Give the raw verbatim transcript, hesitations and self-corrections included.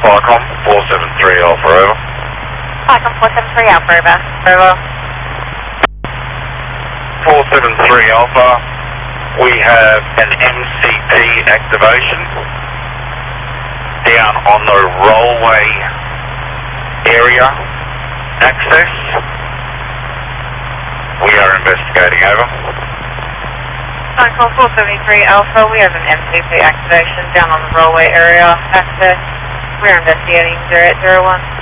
Falcon four seven three Alpha, over. Falcon four seven three Alpha, over. Over. four seven three Alpha, we have an M C T activation down on the rollway area access. We are investigating, over. Falcon four seven three Alpha, we have an M C T activation down on the rollway area access. We are investigating zero eight zero one.